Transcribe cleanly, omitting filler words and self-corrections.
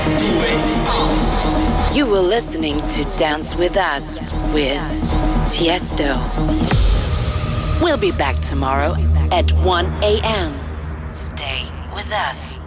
You were listening to Dance With Us with Tiesto. We'll be back tomorrow at 1 a.m. Stay with us.